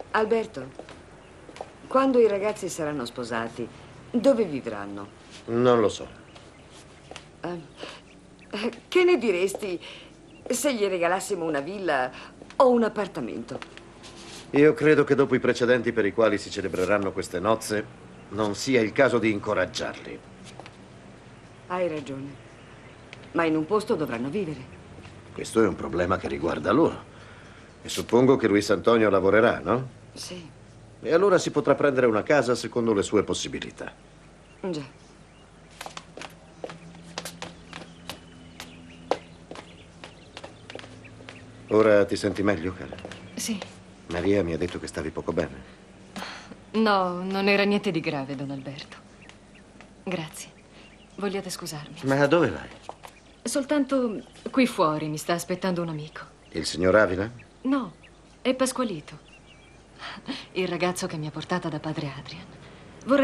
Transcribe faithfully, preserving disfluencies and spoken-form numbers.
Alberto, quando i ragazzi saranno sposati, dove vivranno? Non lo so. Eh, che ne diresti se gli regalassimo una villa o un appartamento? Io credo che dopo i precedenti per i quali si celebreranno queste nozze, non sia il caso di incoraggiarli. Hai ragione. Ma in un posto dovranno vivere. Questo è un problema che riguarda loro. E suppongo che Luis Antonio lavorerà, no? Sì. E allora si potrà prendere una casa secondo le sue possibilità. Già. Ora ti senti meglio, cara? Sì. Maria mi ha detto che stavi poco bene. No, non era niente di grave, Don Alberto. Grazie. Vogliate scusarmi? Ma dove vai? Soltanto qui fuori mi sta aspettando un amico. Il signor Avila? No, è Pasqualito. Il ragazzo che mi ha portata da padre Adrian.